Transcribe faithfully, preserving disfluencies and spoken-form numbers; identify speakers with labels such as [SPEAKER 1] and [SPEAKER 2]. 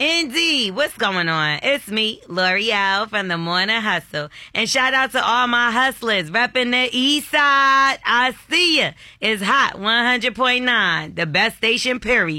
[SPEAKER 1] Indeed. What's going on? It's me, L'Oreal from the Morning Hustle. And shout out to all my hustlers repping the east side. I see ya. It's hot one hundred point nine, the best station, period.